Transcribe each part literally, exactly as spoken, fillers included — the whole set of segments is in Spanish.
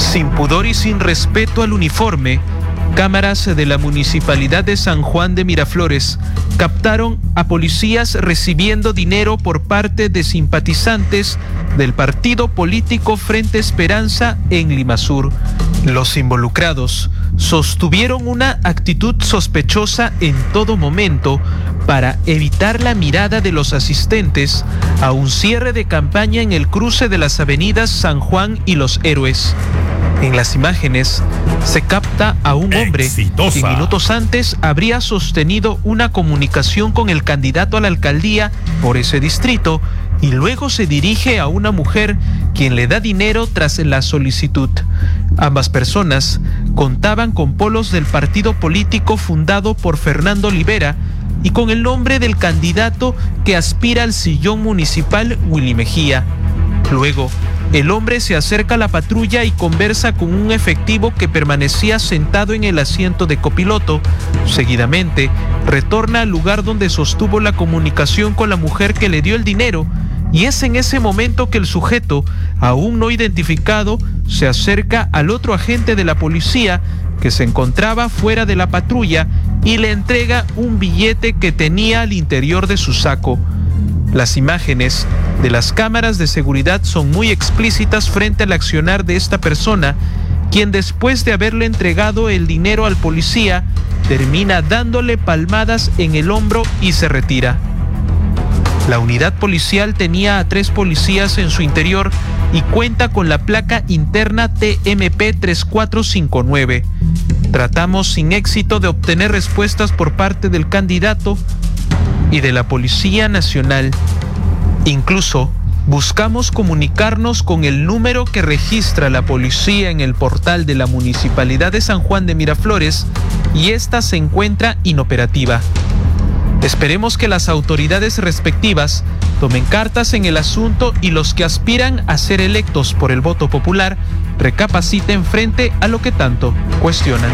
Sin pudor y sin respeto al uniforme, cámaras de la Municipalidad de San Juan de Miraflores captaron a policías recibiendo dinero por parte de simpatizantes del partido político Frente Esperanza en Limasur. Los involucrados sostuvieron una actitud sospechosa en todo momento para evitar la mirada de los asistentes a un cierre de campaña en el cruce de las avenidas San Juan y Los Héroes. En las imágenes se capta a un hombre Exitosa. que minutos antes habría sostenido una comunicación con el candidato a la alcaldía por ese distrito y luego se dirige a una mujer quien le da dinero tras la solicitud. Ambas personas contaban con polos del partido político fundado por Fernando Olivera y con el nombre del candidato que aspira al sillón municipal, Willy Mejía. Luego, el hombre se acerca a la patrulla y conversa con un efectivo que permanecía sentado en el asiento de copiloto. Seguidamente, retorna al lugar donde sostuvo la comunicación con la mujer que le dio el dinero, y es en ese momento que el sujeto, aún no identificado, se acerca al otro agente de la policía que se encontraba fuera de la patrulla y le entrega un billete que tenía al interior de su saco. Las imágenes de las cámaras de seguridad son muy explícitas frente al accionar de esta persona, quien después de haberle entregado el dinero al policía, termina dándole palmadas en el hombro y se retira. La unidad policial tenía a tres policías en su interior y cuenta con la placa interna T M P tres cuatro cinco nueve. Tratamos sin éxito de obtener respuestas por parte del candidato y de la Policía Nacional. Incluso buscamos comunicarnos con el número que registra la policía en el portal de la Municipalidad de San Juan de Miraflores y esta se encuentra inoperativa. Esperemos que las autoridades respectivas tomen cartas en el asunto y los que aspiran a ser electos por el voto popular recapaciten frente a lo que tanto cuestionan.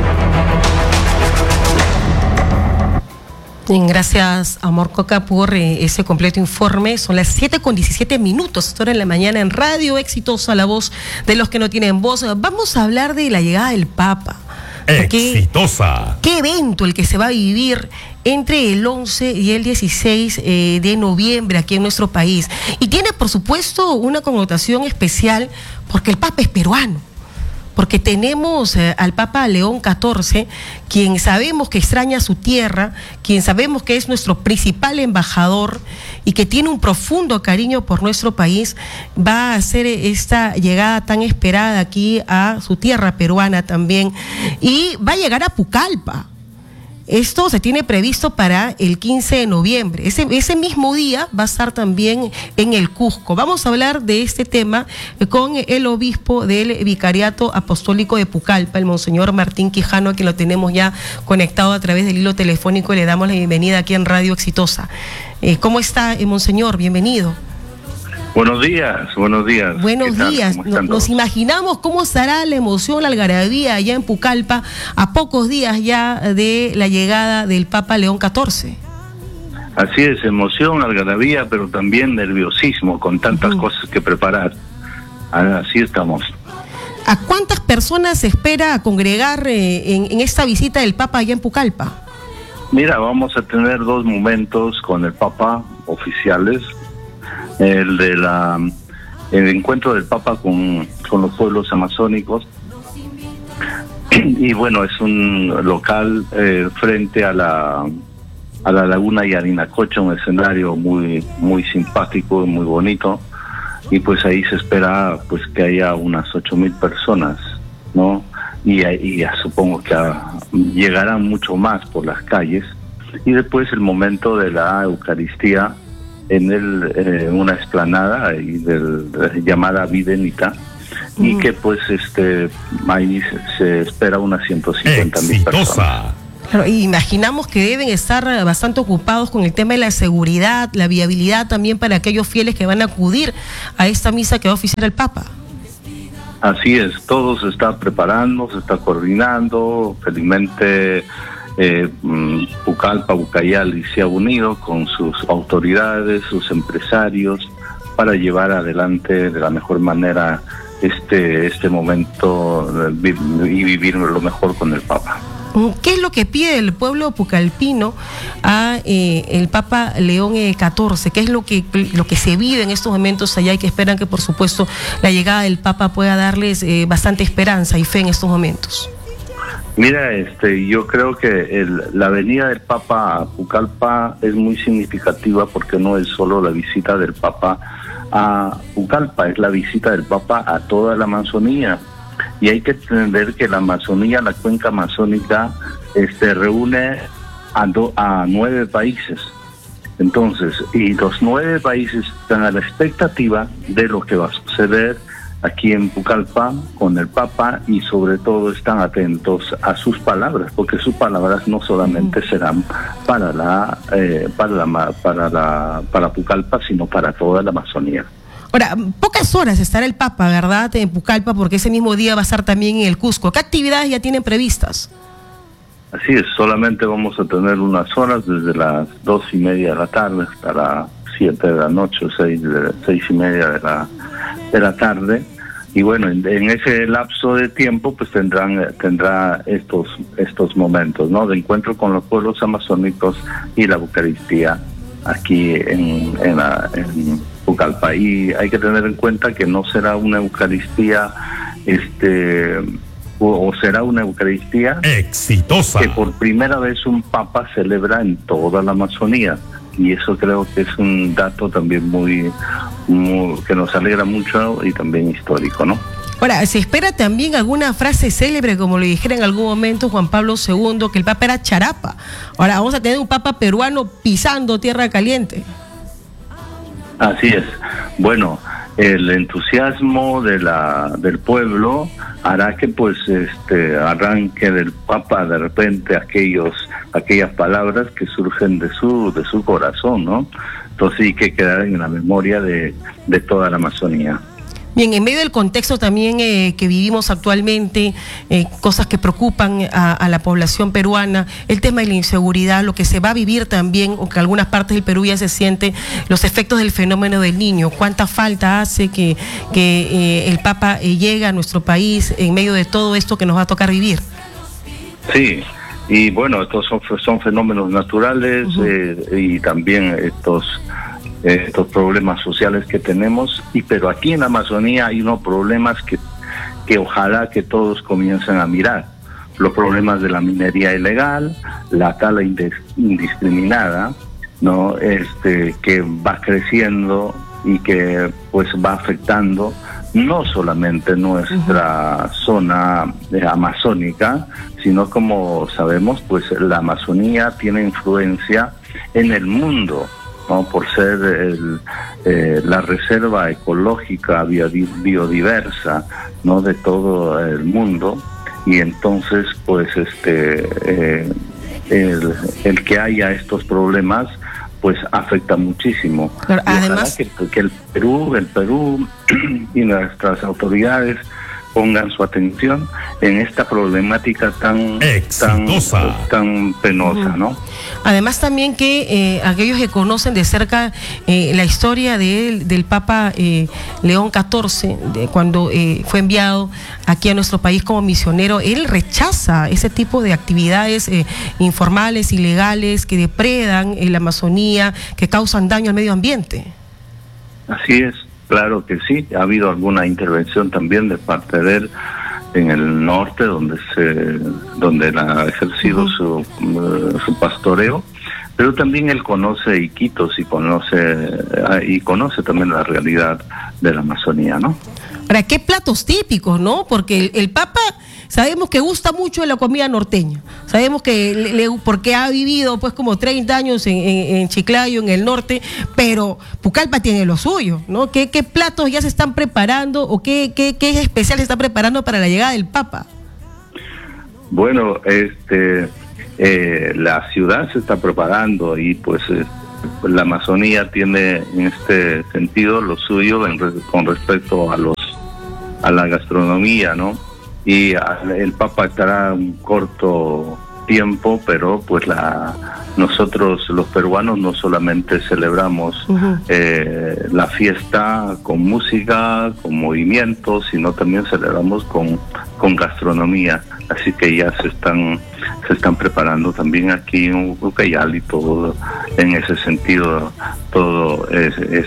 Gracias, Amor Coca, por eh, ese completo informe. Son las siete con diecisiete minutos, ahora en la mañana en Radio Exitosa, la voz de los que no tienen voz. Vamos a hablar de la llegada del Papa. Exitosa. ¿Qué evento el que se va a vivir entre el once y el dieciséis eh, de noviembre aquí en nuestro país? Y tiene, por supuesto, una connotación especial porque el Papa es peruano. Porque tenemos eh, al Papa León catorce, quien sabemos que extraña su tierra, quien sabemos que es nuestro principal embajador y que tiene un profundo cariño por nuestro país, va a hacer esta llegada tan esperada aquí a su tierra peruana también, y va a llegar a Pucallpa. Esto se tiene previsto para el quince de noviembre. Ese, ese mismo día va a estar también en el Cusco. Vamos a hablar de este tema con el obispo del Vicariato Apostólico de Pucallpa, el Monseñor Martín Quijano, a quien lo tenemos ya conectado a través del hilo telefónico y le damos la bienvenida aquí en Radio Exitosa. Eh, ¿Cómo está, eh, Monseñor? Bienvenido. Buenos días, buenos días. Buenos días. Nos, nos imaginamos cómo estará la emoción, la algarabía allá en Pucallpa a pocos días ya de la llegada del Papa León catorce. Así es, emoción, algarabía, pero también nerviosismo con tantas uh-huh. cosas que preparar. Así estamos. ¿A cuántas personas se espera congregar eh, en, en esta visita del Papa allá en Pucallpa? Mira, vamos a tener dos momentos con el Papa oficiales. El de la el encuentro del Papa con, con los pueblos amazónicos, y bueno, es un local eh, frente a la a la laguna Yarinacocha, un escenario muy muy simpático, muy bonito, y pues ahí se espera pues que haya unas ocho mil personas, ¿no? Y, y ya supongo que a, llegarán mucho más por las calles, y después el momento de la Eucaristía en el eh, una explanada y del, de, llamada Videnita, uh-huh. y que pues este ahí se, se espera unas ciento cincuenta mil personas. Claro, imaginamos que deben estar bastante ocupados con el tema de la seguridad, la viabilidad también para aquellos fieles que van a acudir a esta misa que va a oficiar el Papa. Así es, todo se está preparando, se está coordinando, felizmente Eh, Pucallpa, Bucayali se ha unido con sus autoridades, sus empresarios, para llevar adelante de la mejor manera este, este momento y vivir lo mejor con el Papa. ¿Qué es lo que pide el pueblo pucallpino a eh, el Papa León catorce? ¿Qué es lo que, lo que se vive en estos momentos allá y que esperan que, por supuesto, la llegada del Papa pueda darles eh, bastante esperanza y fe en estos momentos? Mira, este, yo creo que el, la venida del Papa a Pucallpa es muy significativa porque no es solo la visita del Papa a Pucallpa, es la visita del Papa a toda la Amazonía. Y hay que entender que la Amazonía, la cuenca amazónica, este, reúne a, do, a nueve países. Entonces, y los nueve países están a la expectativa de lo que va a suceder aquí en Pucallpa con el Papa y sobre todo están atentos a sus palabras, porque sus palabras no solamente serán para la, eh, para la, para la, para Pucallpa, sino para toda la Amazonía. Ahora, pocas horas estará el Papa, ¿verdad?, en Pucallpa, porque ese mismo día va a estar también en el Cusco. ¿Qué actividades ya tienen previstas? Así es, solamente vamos a tener unas horas desde las dos y media de la tarde hasta las siete de la noche, seis, de, seis y media de la, de la tarde. Y bueno, en, en ese lapso de tiempo pues tendrán tendrá estos estos momentos, ¿no?, de encuentro con los pueblos amazónicos y la Eucaristía aquí en, en, la, en Pucallpa. Y hay que tener en cuenta que no será una Eucaristía, este, o, o será una Eucaristía exitosa, que por primera vez un Papa celebra en toda la Amazonía. Y eso creo que es un dato también muy, muy que nos alegra mucho y también histórico, ¿no? Ahora, ¿se espera también alguna frase célebre, como lo dijera en algún momento Juan Pablo segundo, que el Papa era charapa? Ahora vamos a tener un Papa peruano pisando tierra caliente. Así es. Bueno, el entusiasmo de la del pueblo hará que pues este arranque del Papa de repente aquellos aquellas palabras que surgen de su de su corazón, ¿no? Entonces sí que quedar en la memoria de, de toda la Amazonía. Bien, en medio del contexto también eh, que vivimos actualmente, eh, cosas que preocupan a, a la población peruana, el tema de la inseguridad, lo que se va a vivir también, o que en algunas partes del Perú ya se siente, los efectos del fenómeno del Niño. ¿Cuánta falta hace que, que eh, el Papa eh, llegue a nuestro país en medio de todo esto que nos va a tocar vivir? Sí, y bueno, estos son, son fenómenos naturales. Uh-huh. eh, y también estos... estos problemas sociales que tenemos, y pero aquí en la Amazonía hay unos problemas que, que ojalá que todos comiencen a mirar. Los problemas de la minería ilegal, la tala indiscriminada, ¿no?, este, que va creciendo y que pues va afectando no solamente nuestra uh-huh. zona eh, amazónica, sino como sabemos, pues la Amazonía tiene influencia en el mundo, ¿no?, por ser el, eh, la reserva ecológica biodiversa, ¿no?, de todo el mundo. Y entonces pues este eh, el, el que haya estos problemas pues afecta muchísimo. Pero además que, que el Perú el Perú y nuestras autoridades pongan su atención en esta problemática tan exitosa, tan, tan penosa, ¿no? Además también que eh, aquellos que conocen de cerca eh, la historia de, del Papa eh, León catorce, de cuando eh, fue enviado aquí a nuestro país como misionero, él rechaza ese tipo de actividades eh, informales, ilegales, que depredan en la Amazonía, que causan daño al medio ambiente. Así es. Claro que sí, ha habido alguna intervención también de parte de él en el norte, donde se donde él ha ejercido uh-huh. su, uh, su pastoreo, pero también él conoce Iquitos y conoce uh, y conoce también la realidad de la Amazonía, ¿no? Ahora, ¿qué platos típicos, no? Porque el, el Papa sabemos que gusta mucho de la comida norteña, sabemos que le, le, porque ha vivido pues como treinta años en, en, en Chiclayo, en el norte, pero Pucallpa tiene lo suyo, ¿no? ¿Qué, qué platos ya se están preparando o qué, qué, qué especial se está preparando para la llegada del Papa? Bueno, este eh, la ciudad se está preparando y pues eh, la Amazonía tiene en este sentido lo suyo en, con respecto a los a la gastronomía, ¿no? Y el Papa estará un corto tiempo, pero pues la nosotros los peruanos no solamente celebramos uh-huh. eh, la fiesta con música, con movimiento, sino también celebramos con, con gastronomía. Así que ya se están se están preparando también aquí en Ucayali y todo en ese sentido, todo es, es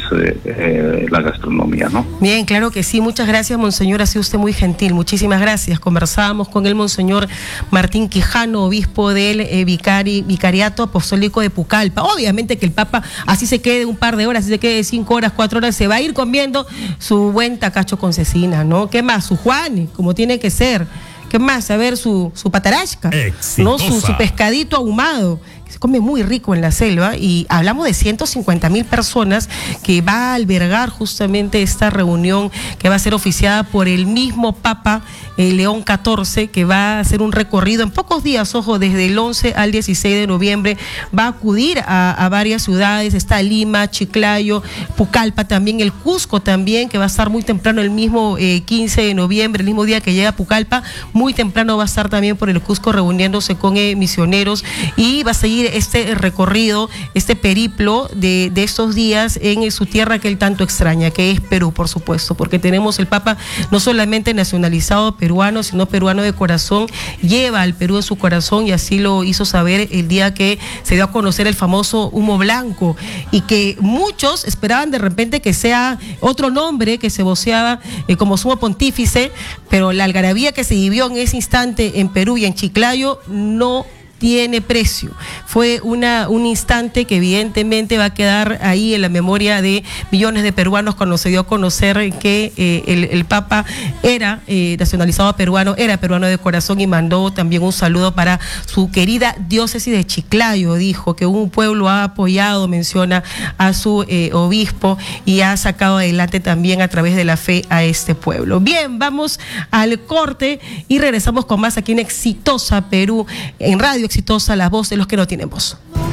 eh, la gastronomía, ¿no? Bien, claro que sí. Muchas gracias, monseñor. Ha sido usted muy gentil. Muchísimas gracias. Conversábamos con el monseñor Martín Quijano, obispo del eh, vicari, Vicariato Apostólico de Pucallpa. Obviamente que el Papa así se quede un par de horas, así se quede cinco horas, cuatro horas, se va a ir comiendo su buen tacacho con cecina, ¿no? ¿Qué más? Su Juan, como tiene que ser. ¿Qué más? A ver, su, su patarasca, ¿no? Su, su pescadito ahumado. Se come muy rico en la selva y hablamos de ciento cincuenta mil personas que va a albergar justamente esta reunión que va a ser oficiada por el mismo Papa eh, León catorce, que va a hacer un recorrido en pocos días, ojo, desde el once al dieciséis de noviembre, va a acudir a, a varias ciudades, está Lima, Chiclayo, Pucallpa también, el Cusco también, que va a estar muy temprano el mismo eh, quince de noviembre, el mismo día que llega a Pucallpa, muy temprano va a estar también por el Cusco reuniéndose con eh, misioneros y va a seguir este recorrido, este periplo de, de estos días en su tierra que él tanto extraña, que es Perú, por supuesto, porque tenemos el Papa no solamente nacionalizado peruano, sino peruano de corazón, lleva al Perú en su corazón y así lo hizo saber el día que se dio a conocer el famoso humo blanco y que muchos esperaban de repente que sea otro nombre que se voceaba eh, como sumo pontífice, pero la algarabía que se vivió en ese instante en Perú y en Chiclayo no tiene precio. Fue una, un instante que evidentemente va a quedar ahí en la memoria de millones de peruanos cuando se dio a conocer que eh, el, el Papa era eh, nacionalizado peruano, era peruano de corazón y mandó también un saludo para su querida diócesis de Chiclayo. Dijo que un pueblo ha apoyado, menciona a su eh, obispo y ha sacado adelante también a través de la fe a este pueblo. Bien, vamos al corte y regresamos con más aquí en Exitosa Perú, en Radio Exitosa, la voz de los que no tienen voz.